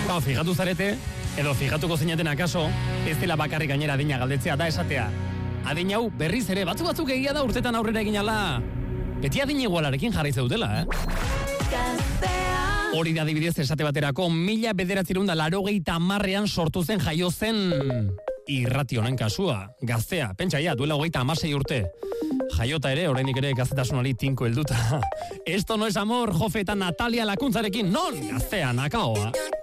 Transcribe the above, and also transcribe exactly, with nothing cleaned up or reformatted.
Ba, fijatu zarete, edo fijatuko zineten akaso, ez dela bakarrik gainera adina galdetzea da esatea. Adin hau berriz ere, batzu batzuk egia da urtetan aurrera egin ala. Beti adin igualarekin jarri zeudela, eh? Hori da adibidez esate baterako, mila bederatzerunda larogeita hamarrean sortu zen jaio zen irrati honen kasua. Gaztea, pentsaia, duela hogeita hamasei urte. Jaiota ere, oraindik ere gazetasunari tinko helduta. Esto no es amor, Jofe eta Natalia Lakuntzarekin, non? Gaztea, nakaoa.